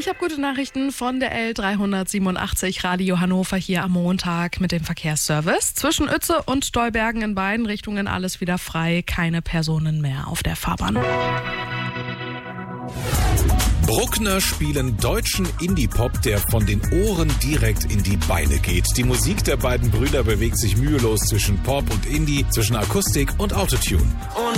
Ich habe gute Nachrichten von der L387 Radio Hannover hier am Montag mit dem Verkehrsservice. Zwischen Uetze und Stolbergen in beiden Richtungen alles wieder frei, keine Personen mehr auf der Fahrbahn. Bruckner spielen deutschen Indie-Pop, der von den Ohren direkt in die Beine geht. Die Musik der beiden Brüder bewegt sich mühelos zwischen Pop und Indie, zwischen Akustik und Autotune.